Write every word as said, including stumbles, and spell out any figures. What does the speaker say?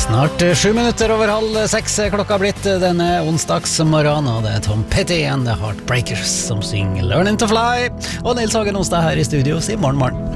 Snart sju minutter over halv seks er klokka blitt denne onsdagsmorgen, og det er Tom Petty and the Heartbreakers som synger Learning to Fly, og Nils Hagen Onsdag her i studio sier morgen morgen.